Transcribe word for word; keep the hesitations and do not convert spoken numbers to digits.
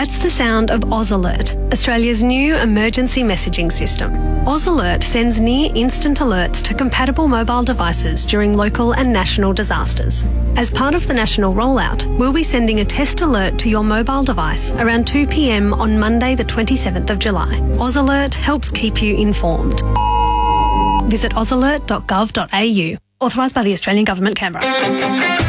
That's the sound of AusAlert, Australia's new emergency messaging system. AusAlert sends near-instant alerts to compatible mobile devices during local and national disasters. As part of the national rollout, we'll be sending a test alert to your mobile device around two p m on Monday the twenty-seventh of July. AusAlert helps keep you informed. Visit ausalert dot gov dot a u. Authorised by the Australian Government, Canberra.